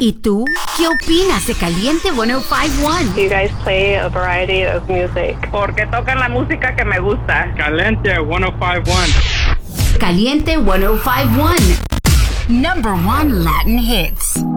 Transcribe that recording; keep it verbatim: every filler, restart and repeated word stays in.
¿Y tú? ¿Qué opinas de Caliente ciento cincuenta y uno? You guys play a variety of music. Porque tocan la música que me gusta. Caliente ciento cincuenta y uno. Caliente ciento cincuenta y uno. Number one Latin hits.